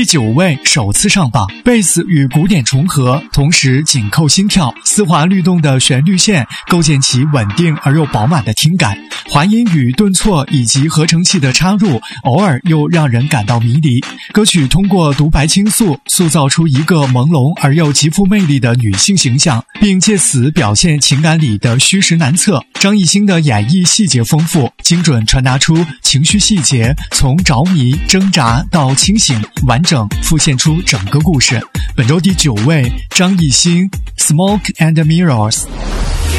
9位首次上榜，贝斯与鼓点重合，同时紧扣心跳，丝滑律动的旋律线构建其稳定而又饱满的听感。滑音与顿挫以及合成器的插入，偶尔又让人感到迷离。歌曲通过独白倾诉，塑造出一个朦胧而又极富魅力的女性形象，并借此表现情感里的虚实难测。张艺兴的演绎细节丰富，精准传达出情绪细节，从着迷、挣扎到清醒，完整复现出整个故事。本周第9位，张艺兴 Smoke and Mirrors。